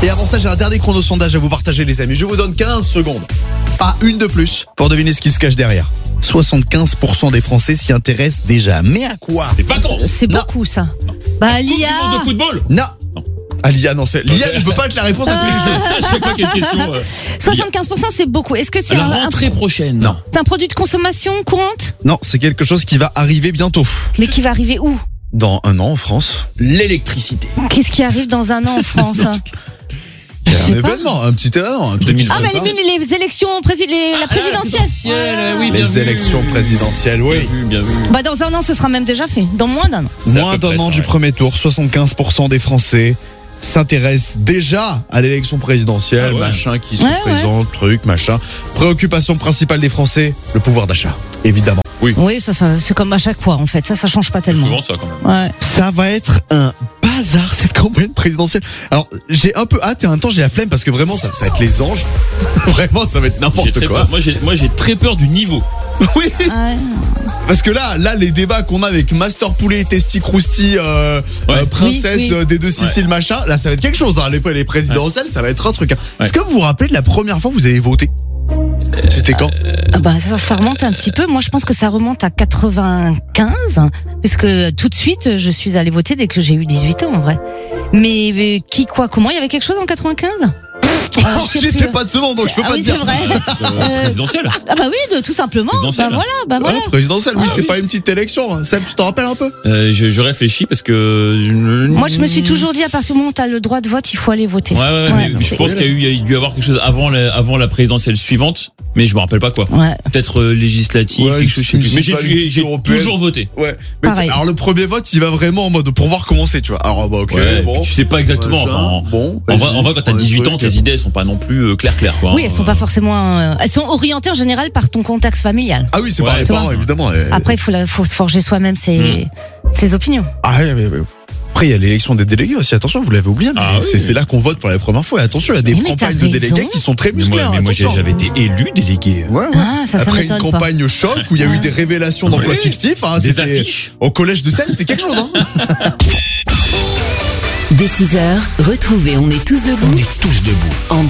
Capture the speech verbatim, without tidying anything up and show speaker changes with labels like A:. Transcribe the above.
A: Et avant ça, j'ai un dernier chrono sondage à vous partager, les amis. Je vous donne quinze secondes. Pas une de plus pour deviner ce qui se cache derrière. soixante-quinze pour cent des Français s'y intéressent déjà. Mais à quoi?
B: Les vacances.
C: C'est
A: Non.
C: beaucoup ça. Bah
B: Coupe du
C: l'I A.
B: monde de football.
A: Non. Ah, l'I A, non, c'est... L'I A ne peut pas être la réponse à tous les
B: À chaque fois qu'il y a une question. euh,
C: soixante-quinze pour cent c'est beaucoup. Est-ce que c'est
B: La
C: un, un-
B: rentrée prochaine.
A: Non.
C: c'est un produit de consommation courante?
A: Non, c'est quelque chose qui va arriver bientôt.
C: Mais qui va arriver où?
A: Dans un an en France.
B: L'électricité.
C: Qu'est-ce qui arrive dans un an en France?
A: Il y a
C: Je sais
A: un
C: pas.
A: événement, un petit événement, un truc.
B: deux mille vingt.
C: Ah bah
B: Comme ça.
C: les, les élections prési- les- la présidentielle.
B: Ah, oui, bien
A: Les
B: vu.
A: élections présidentielles, oui.
B: Bien vu, bien vu.
C: Bah dans un an ce sera même déjà fait. Dans moins d'un an.
B: C'est à
A: Moins
B: peu
A: d'un
B: près
A: an
B: ça,
A: du
B: ouais.
A: premier tour, soixante-quinze pour cent des Français s'intéressent déjà à l'élection présidentielle,
B: Ah ouais.
A: machin qui se
C: Ouais, ouais.
A: présente, truc, machin. Préoccupation principale des Français, le pouvoir d'achat, évidemment.
C: Oui, ça, ça c'est comme à chaque fois en fait. Ça, ça change pas
B: C'est
C: tellement.
B: souvent ça quand même.
C: Ouais.
A: Ça va être un bazar cette campagne présidentielle. Alors j'ai un peu hâte et en même temps j'ai la flemme parce que vraiment ça, ça va être les anges. Vraiment ça va être
B: J'ai
A: n'importe
B: très
A: quoi.
B: peur. Moi, j'ai, moi, j'ai très peur du niveau.
A: Oui.
C: Ouais.
A: Parce que là, là, les débats qu'on a avec Master Poulet, Testi Crousti, euh,
B: Ouais.
A: euh, Princesse
C: Oui, oui.
A: euh, des deux Siciles, machin, là, ça va être quelque chose. Hein. Les, les présidentielles, ça va être un truc. Hein.
B: Ouais.
A: Est-ce que vous vous rappelez de la première fois que vous avez voté? C'était quand?
C: Ah bah ça, ça remonte un petit peu. Moi, je pense que ça remonte à quatre-vingt-quinze, puisque tout de suite, je suis allée voter dès que j'ai eu dix-huit ans, en vrai. Mais, mais qui, quoi, comment? Il y avait quelque chose en quatre-vingt-quinze? Ah, je sais
A: J'étais
C: plus.
A: pas de ce monde, donc je peux
C: Ah
A: pas
C: oui,
A: te dire.
C: c'est vrai.
B: Euh, présidentielle.
C: Ah bah oui, de, tout simplement. Bah
B: Présidentielle.
C: voilà, bah voilà.
A: Ouais, présidentielle, oui,
B: Ah,
A: c'est
B: oui.
A: pas une petite élection. Hein. Seb, tu t'en rappelles un peu?
B: Euh, je, je réfléchis parce que.
C: Moi, je me suis toujours dit, à partir du moment où t'as le droit de vote, il faut aller voter.
B: Ouais, ouais, ouais,
C: Ouais,
B: mais je
C: c'est-
B: pense qu'il y a, eu, il y a dû y avoir quelque chose avant la, avant la présidentielle suivante, mais je me rappelle pas quoi.
C: Ouais.
B: Peut-être euh, législative,
A: Ouais,
B: quelque chose, je sais plus. Mais j'ai,
A: municipale,
B: j'ai,
A: une petite
B: j'ai
A: européenne.
B: toujours voté.
A: Ouais. Mais
C: Pareil.
A: t'sais, alors le premier vote, il va vraiment en mode pour voir comment c'est, tu vois. Alors bah ok.
B: Ouais,
A: bon.
B: puis tu sais pas exactement.
A: Machin,
B: Enfin,
A: bon.
B: en, vrai,
A: vas-y,
B: en vrai, quand t'as
A: prends les
B: dix-huit ans,
A: trucs.
B: tes idées elles sont pas non plus euh, claires, claires, quoi.
C: Oui, elles sont pas forcément. euh, elles sont orientées en général par ton contexte familial.
A: Ah oui, c'est
B: Ouais,
A: pas les
C: toi.
A: parents, évidemment. euh.
C: Après, il faut, la- faut se forger soi-même ses, ses opinions.
A: Ah ouais, ouais, ouais. Après, il y a l'élection des délégués aussi. Attention, vous l'avez oublié, mais
B: Ah oui.
A: c'est, c'est là qu'on vote pour la première fois. Et attention, il y a des
C: Oui, mais
A: campagnes
C: t'as
A: de délégués
C: raison.
A: qui sont très
B: Mais
A: musclées.
B: moi,
A: hein,
B: mais moi, j'ai-
A: attention.
B: j'avais été élu délégué.
A: Ouais, ouais.
C: Ah, ça, ça
A: Après une
C: m'étonne pas.
A: campagne choc où il y a eu des révélations d'emplois
B: Oui.
A: fictifs. Hein,
B: Des
A: c'était-
B: affiches.
A: Au collège de Seine, c'était quelque chose. Hein.
D: Dès six heures, retrouvez On est tous debout.
E: On est tous debout.
D: En